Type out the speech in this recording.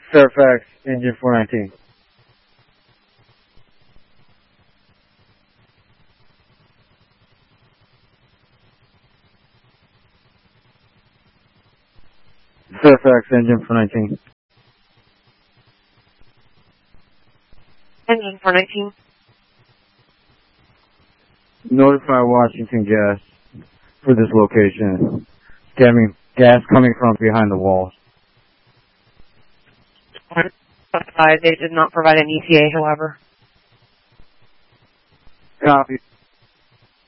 Fairfax, engine 419. Fairfax, engine 419. Engine 419. Notify Washington Gas for this location. Gas coming from behind the walls. They did not provide an ETA, however. Copy.